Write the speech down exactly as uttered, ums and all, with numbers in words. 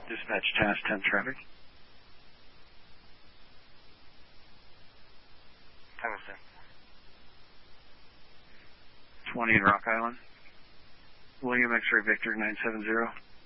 Dispatch Task ten traffic. Tungsten. twenty in Rock Island. William X-Ray Victor nine seven zero.